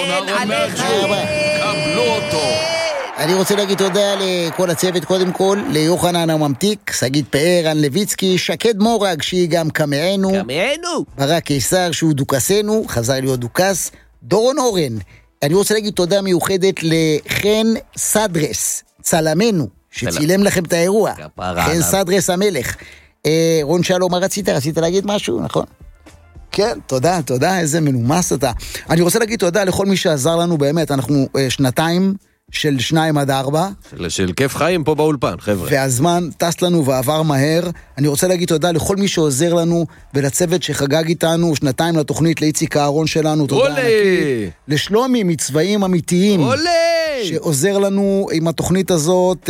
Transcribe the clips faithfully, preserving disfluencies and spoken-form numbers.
אין עליך. קבלו אותו. אני רוצה להגיד תודה לכל הצוות, קודם כל, ליוחנן הממתיק, שגית פאר, אן לויצקי, שקד מורג, שהיא גם קמענו. קמענו. ברק קיסר, שהוא דוקסנו, חזר להיות דוקס. דורון אורן. אני רוצה להגיד תודה מיוחדת לחן סדרס, צלמנו, שצילם לכם את האירוע. חן סדרס המלך. אה, רון שלום, מה רצית? רצית להגיד משהו, נכון? כן, תודה, תודה, איזה מנומס אתה. אני רוצה להגיד תודה לכל מי שעזר לנו באמת, אנחנו אה, שנתיים של שניים עד ארבע. של, של כיף חיים פה באולפן, חבר'ה. והזמן טס לנו ועבר מהר. אני רוצה להגיד תודה לכל מי שעוזר לנו, ולצוות שחגג איתנו שנתיים לתוכנית, לאיציק הארון שלנו, תודה ענקית. לשלומי מצבעים אמיתיים. אולי! שעוזר לנו עם התוכנית הזאת,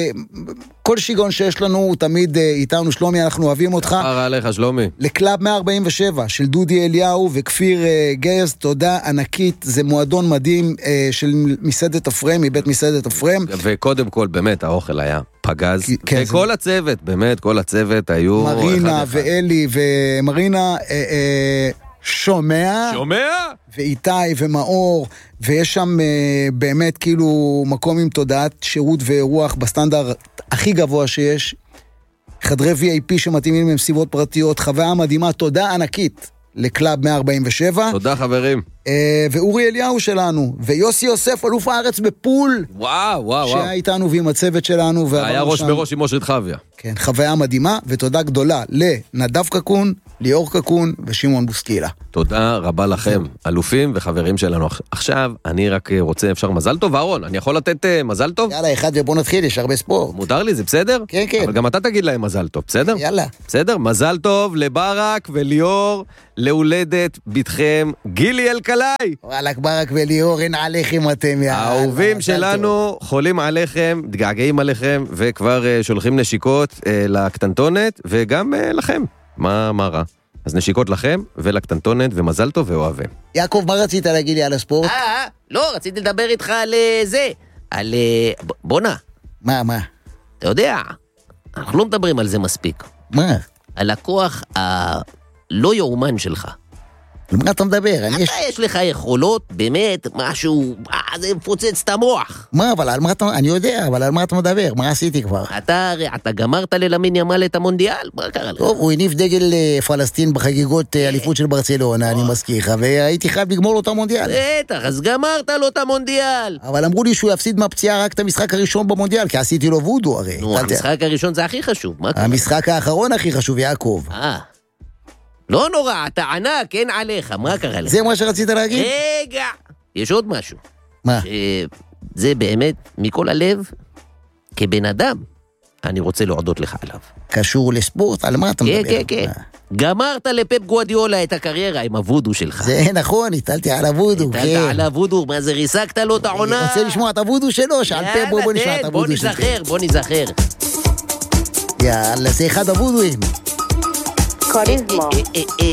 כל שיגון שיש לנו הוא תמיד איתנו. שלומי, אנחנו אוהבים אותך. קרה עליך, שלומי. לקלאב מאה ארבעים ושבע של דודי אליהו וכפיר גייז, תודה ענקית, זה מועדון מדהים של מסעדת אפרם, מבית מסעדת אפרם. וקודם כל, באמת, האוכל היה פגז. כן, וכל זה... הצוות, באמת, כל הצוות היו... מרינה ואלי ומרינה... אה, אה, שומע, שומע, ואיתי ומאור, ויש שם uh, באמת כאילו מקום עם תודעת שירות ואירוח בסטנדרט הכי גבוה שיש, חדרי וי איי פי שמתאימים למסיבות פרטיות, חוויה מדהימה, תודה ענקית לקלאב מאה ארבעים ושבע. תודה חברים. Uh, ואורי אליהו שלנו, ויוסי יוסף, אלוף הארץ בפול. וואו, וואו, שהיה וואו. איתנו ועם הצוות שלנו. היה ראש שם... בראש עם אושרת חוויה. כן, חוויה מדהימה, ותודה גדולה לנדב קקון, ליאור קקון ושמעון בוסקילה. תודה רבה לכם, אלופים וחברים שלנו. עכשיו, אני רק רוצה, אפשר מזל טוב, אהרון? אני יכול לתת uh, מזל טוב? יאללה, אחד ובוא נתחיל, יש הרבה ספורט. מותר לי, זה בסדר? כן, כן. אבל גם אתה תגיד להם מזל טוב, בסדר? יאללה. בסדר? מזל טוב לברק וליאור, להולדת ביתכם, גילי אלקלעי. וואלק, ברק וליאור, אין עליכם אתם, יאללה. האהובים שלנו חולים עליכם, דגעגעים עליכם, וכבר uh, שולחים נשיקות uh, לקטנטונת, וגם uh, לכם. מה, מה רע? אז נשיקות לכם ולקטנטונת, ומזל טוב ואוהבים. יעקב, מה רצית להגיד לי על הספורט? אה, לא, רציתי לדבר איתך על זה, על... בונה. מה, מה? אתה יודע, אנחנו לא מדברים על זה מספיק. מה? על הכוח הלא יאומן שלך. על מה אתה מדבר? אתה יש... יש לך יכולות, באמת, משהו, אה, זה מפוצץ את המוח. מה, אבל על מה אתה... אני יודע, אבל על מה אתה מדבר? מה עשיתי כבר? אתה, אתה גמרת ללמין ימל את המונדיאל? מה קרה לך? טוב, הוא הניף דגל פלסטין בחגיגות אליפות של ברצלונה, אני מזכיר לך, והייתי חייב לגמור לו את המונדיאל. בטח, אז גמרת לו את המונדיאל. אבל אמרו לי שהוא יפסיד מהפציעה רק את המשחק הראשון במונדיאל, כי עשיתי לו וודו הרי. נו, המשחק הראשון זה הכי חשוב. המשחק האחרון הכי חשוב, יעקב. אה. לא נורא, אתה ענק, אין עליך, מה קרה לך? זה מה שרצית להגיד? רגע, יש עוד משהו. מה? זה באמת, מכל הלב, כבן אדם, אני רוצה להודות לך עליו. קשור לספורט? על מה אתה מדבר? כן, כן, כן. גמרת לפפ גוארדיולה את הקריירה עם הוודו שלך. זה נכון, הטלתי על הוודו. הטלת על הוודו, מה זה, ריסקת לו את העונה? אני רוצה לשמוע את הוודו שלו, שעל פפ בוא נשמע את הוודו שלו. בוא נזכר, בוא נזכר. יאללה, זה אחד הוודואים. קוריזמו.